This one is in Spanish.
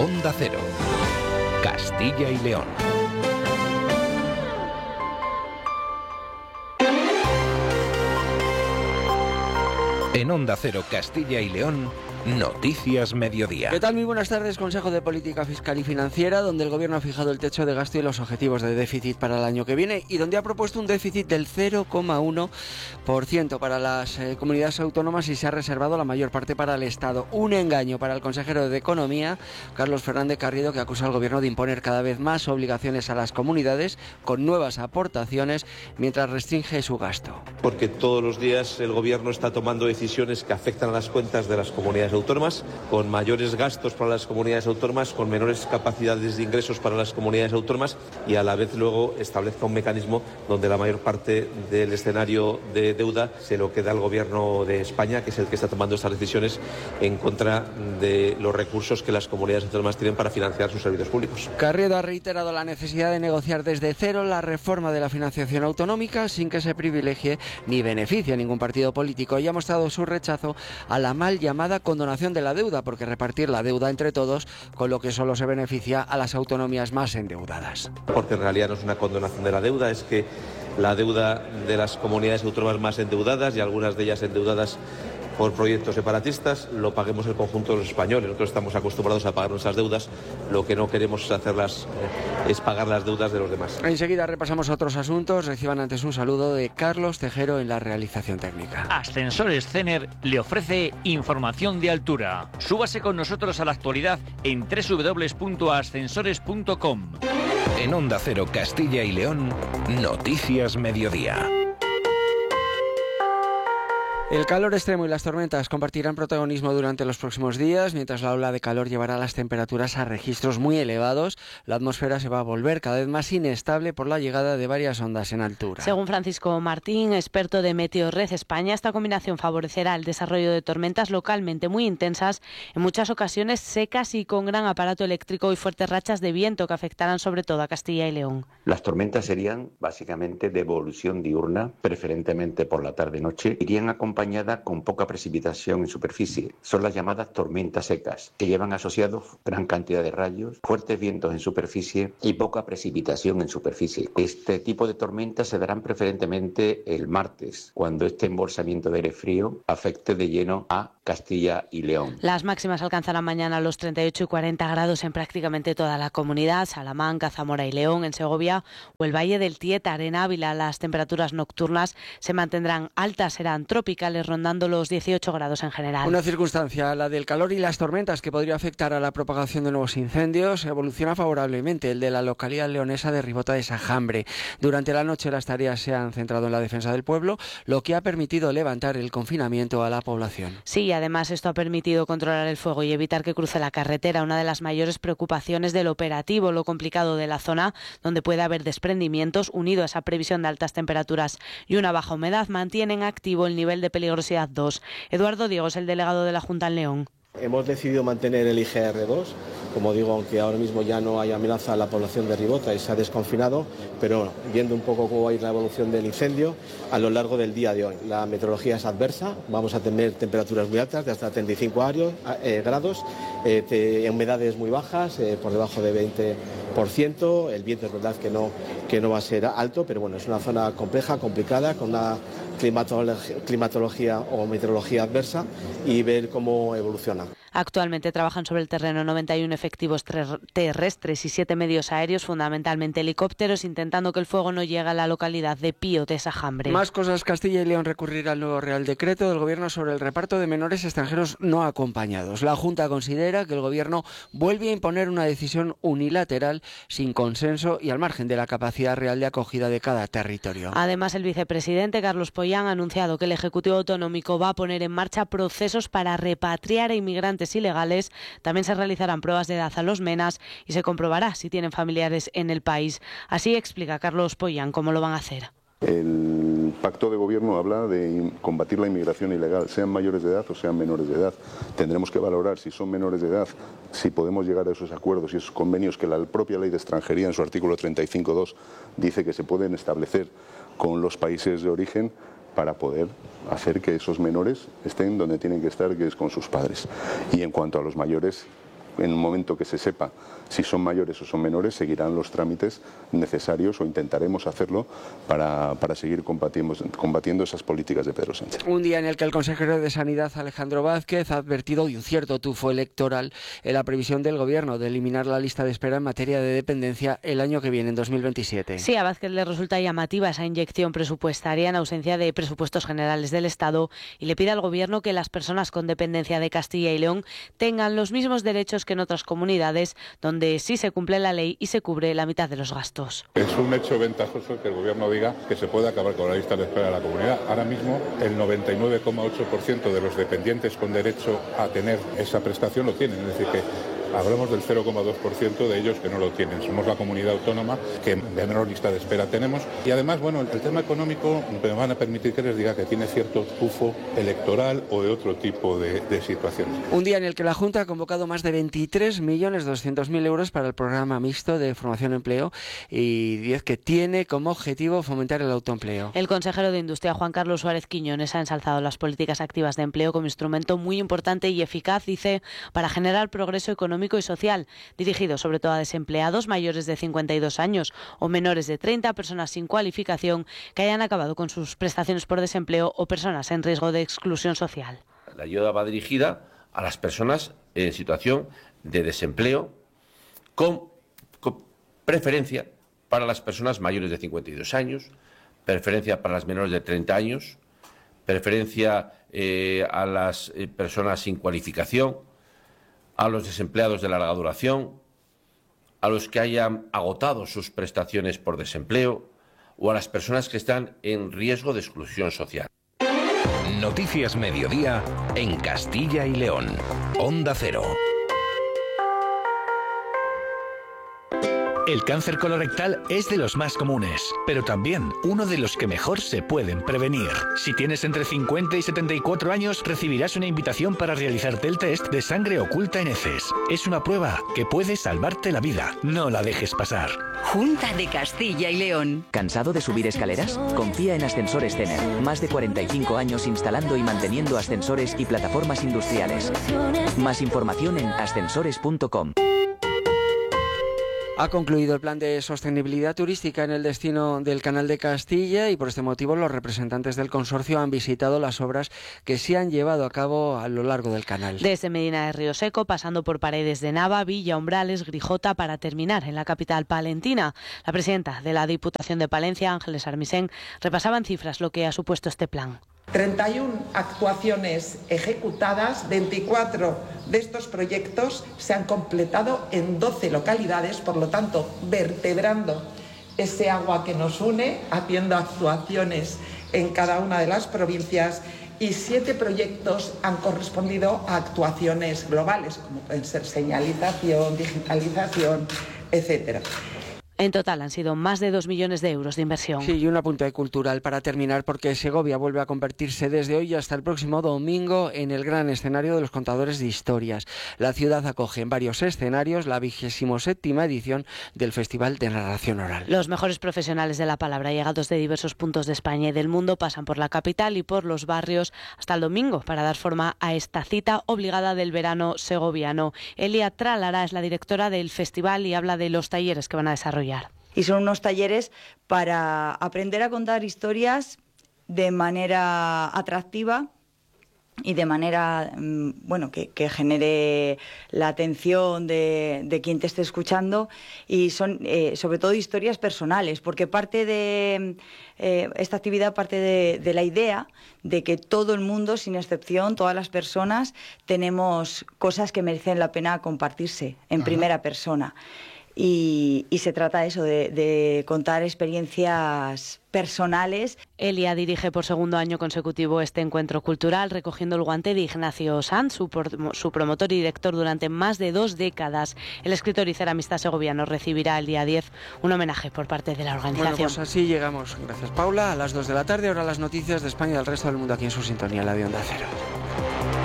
Onda Cero, Castilla y León. En Onda Cero, Castilla y León, Noticias Mediodía. ¿Qué tal? Muy buenas tardes. Consejo de Política Fiscal y Financiera, donde el Gobierno ha fijado el techo de gasto y los objetivos de déficit para el año que viene y donde ha propuesto un déficit del 0,1% para las comunidades autónomas y se ha reservado la mayor parte para el Estado. Un engaño para el consejero de Economía, Carlos Fernández Carriedo, que acusa al Gobierno de imponer cada vez más obligaciones a las comunidades con nuevas aportaciones mientras restringe su gasto. Porque todos los días el Gobierno está tomando decisiones que afectan a las cuentas de las comunidades autónomas, con mayores gastos para las comunidades autónomas, con menores capacidades de ingresos para las comunidades autónomas y a la vez luego establezca un mecanismo donde la mayor parte del escenario de deuda se lo queda al Gobierno de España, que es el que está tomando estas decisiones en contra de los recursos que las comunidades autónomas tienen para financiar sus servicios públicos. Carriedo ha reiterado la necesidad de negociar desde cero la reforma de la financiación autonómica sin que se privilegie ni beneficie a ningún partido político y ha mostrado su rechazo a la mal llamada condonación de la deuda, porque repartir la deuda entre todos, con lo que solo se beneficia a las autonomías más endeudadas. Porque en realidad no es una condonación de la deuda, es que la deuda de las comunidades autónomas más endeudadas y algunas de ellas endeudadas por proyectos separatistas, lo paguemos el conjunto de los españoles. Nosotros estamos acostumbrados a pagar nuestras deudas, lo que no queremos es pagar las deudas de los demás. Enseguida repasamos otros asuntos. Reciban antes un saludo de Carlos Tejero en la realización técnica. Ascensores Cener le ofrece información de altura. Súbase con nosotros a la actualidad en www.ascensores.com. En Onda Cero, Castilla y León, Noticias Mediodía. El calor extremo y las tormentas compartirán protagonismo durante los próximos días, mientras la ola de calor llevará las temperaturas a registros muy elevados. La atmósfera se va a volver cada vez más inestable por la llegada de varias ondas en altura. Según Francisco Martín, experto de Meteorred España, esta combinación favorecerá el desarrollo de tormentas localmente muy intensas, en muchas ocasiones secas y con gran aparato eléctrico y fuertes rachas de viento que afectarán sobre todo a Castilla y León. Las tormentas serían básicamente de evolución diurna, preferentemente por la tarde-noche, irían acompañadas con poca precipitación en superficie. Son las llamadas tormentas secas, que llevan asociados gran cantidad de rayos, fuertes vientos en superficie y poca precipitación en superficie. Este tipo de tormentas se darán preferentemente el martes, cuando este embolsamiento de aire frío afecte de lleno a Castilla y León. Las máximas alcanzarán mañana los 38 y 40 grados en prácticamente toda la comunidad, Salamanca, Zamora y León, en Segovia o el Valle del Tieta, en Ávila. Las temperaturas nocturnas se mantendrán altas, serán tropicales, rondando los 18 grados en general. Una circunstancia, la del calor y las tormentas, que podría afectar a la propagación de nuevos incendios, evoluciona favorablemente. El de la localidad leonesa de Ribota de Sajambre. Durante la noche las tareas se han centrado en la defensa del pueblo, lo que ha permitido levantar el confinamiento a la población. Sí, además esto ha permitido controlar el fuego y evitar que cruce la carretera, una de las mayores preocupaciones del operativo, lo complicado de la zona, donde puede haber desprendimientos, unido a esa previsión de altas temperaturas y una baja humedad, mantienen activo el nivel de peligrosidad 2. Eduardo Diego es el delegado de la Junta en León. Hemos decidido mantener el IGR2, como digo, aunque ahora mismo ya no hay amenaza a la población de Ribota y se ha desconfinado, pero viendo un poco cómo va a ir la evolución del incendio a lo largo del día de hoy. La meteorología es adversa, vamos a tener temperaturas muy altas, de hasta 35 grados, humedades muy bajas, por debajo de 20%, el viento es verdad que no va a ser alto, pero bueno, es una zona compleja, complicada, con una climatología o meteorología adversa y ver cómo evoluciona. Actualmente trabajan sobre el terreno 91 efectivos terrestres y 7 medios aéreos, fundamentalmente helicópteros, intentando que el fuego no llegue a la localidad de Pío de Sajambre. Más cosas. Castilla y León recurrirá al nuevo Real Decreto del Gobierno sobre el reparto de menores extranjeros no acompañados. La Junta considera que el Gobierno vuelve a imponer una decisión unilateral, sin consenso y al margen de la capacidad real de acogida de cada territorio. Además, el vicepresidente Carlos Pollán ha anunciado que el Ejecutivo Autonómico va a poner en marcha procesos para repatriar a inmigrantes ilegales. También se realizarán pruebas de edad a los menas y se comprobará si tienen familiares en el país. Así explica Carlos Pollán cómo lo van a hacer. El pacto de gobierno habla de combatir la inmigración ilegal, sean mayores de edad o sean menores de edad. Tendremos que valorar si son menores de edad, si podemos llegar a esos acuerdos y esos convenios que la propia ley de extranjería en su artículo 35.2 dice que se pueden establecer con los países de origen, para poder hacer que esos menores estén donde tienen que estar, que es con sus padres. Y en cuanto a los mayores, en el momento que se sepa si son mayores o son menores, seguirán los trámites necesarios o intentaremos hacerlo para seguir combatiendo esas políticas de Pedro Sánchez. Un día en el que el consejero de Sanidad, Alejandro Vázquez, ha advertido de un cierto tufo electoral en la previsión del Gobierno de eliminar la lista de espera en materia de dependencia el año que viene, en 2027. Sí, a Vázquez le resulta llamativa esa inyección presupuestaria en ausencia de presupuestos generales del Estado y le pide al Gobierno que las personas con dependencia de Castilla y León tengan los mismos derechos que en otras comunidades, donde sí se cumple la ley y se cubre la mitad de los gastos. Es un hecho ventajoso que el Gobierno diga que se puede acabar con la lista de espera de la comunidad. Ahora mismo el 99,8% de los dependientes con derecho a tener esa prestación lo tienen, es decir que hablamos del 0,2% de ellos que no lo tienen. Somos la comunidad autónoma que de menor lista de espera tenemos. Y además, bueno, el tema económico me van a permitir que les diga que tiene cierto tufo electoral o de otro tipo de situaciones. Un día en el que la Junta ha convocado más de 23.200.000 euros para el programa mixto de formación y empleo y 10 que tiene como objetivo fomentar el autoempleo. El consejero de Industria, Juan Carlos Suárez Quiñones, ha ensalzado las políticas activas de empleo como instrumento muy importante y eficaz, dice, para generar progreso económico y social, dirigido sobre todo a desempleados mayores de 52 años o menores de 30, personas sin cualificación que hayan acabado con sus prestaciones por desempleo o personas en riesgo de exclusión social. La ayuda va dirigida a las personas en situación de desempleo con preferencia para las personas mayores de 52 años, preferencia para las menores de 30 años, preferencia a las personas sin cualificación, a los desempleados de larga duración, a los que hayan agotado sus prestaciones por desempleo o a las personas que están en riesgo de exclusión social. Noticias Mediodía en Castilla y León. Onda Cero. El cáncer colorectal es de los más comunes, pero también uno de los que mejor se pueden prevenir. Si tienes entre 50 y 74 años, recibirás una invitación para realizarte el test de sangre oculta en heces. Es una prueba que puede salvarte la vida. No la dejes pasar. Junta de Castilla y León. ¿Cansado de subir escaleras? Confía en Ascensores Cener. Más de 45 años instalando y manteniendo ascensores y plataformas industriales. Más información en ascensores.com. Ha concluido el plan de sostenibilidad turística en el destino del Canal de Castilla y por este motivo los representantes del consorcio han visitado las obras que se han llevado a cabo a lo largo del canal. Desde Medina de Río Seco, pasando por Paredes de Nava, Villa, Umbrales, Grijota, para terminar en la capital palentina. La presidenta de la Diputación de Palencia, Ángeles Armisen, repasaba en cifras lo que ha supuesto este plan. 31 actuaciones ejecutadas, 24 de estos proyectos se han completado en 12 localidades, por lo tanto, vertebrando ese agua que nos une, haciendo actuaciones en cada una de las provincias, y 7 proyectos han correspondido a actuaciones globales, como pueden ser señalización, digitalización, etcétera. En total han sido más de 2 millones de euros de inversión. Sí, y un apunte cultural para terminar, porque Segovia vuelve a convertirse desde hoy hasta el próximo domingo en el gran escenario de los contadores de historias. La ciudad acoge en varios escenarios la 27ª edición del Festival de Narración Oral. Los mejores profesionales de la palabra, llegados de diversos puntos de España y del mundo, pasan por la capital y por los barrios hasta el domingo para dar forma a esta cita obligada del verano segoviano. Elia Tralara es la directora del festival y habla de los talleres que van a desarrollar. Y son unos talleres para aprender a contar historias de manera atractiva y de manera que genere la atención de quien te esté escuchando, y son sobre todo historias personales, porque parte de esta actividad parte de la idea de que todo el mundo, sin excepción, todas las personas, tenemos cosas que merecen la pena compartirse en primera persona. Y se trata de eso, de contar experiencias personales. Elia dirige por segundo año consecutivo este encuentro cultural, recogiendo el guante de Ignacio Sanz, su promotor y director durante más de 2 décadas. El escritor y ceramista segoviano recibirá el día 10 un homenaje por parte de la organización. Bueno, pues así llegamos, gracias Paula, a las 2 de la tarde, ahora las noticias de España y del resto del mundo aquí en su sintonía, la de Onda Cero.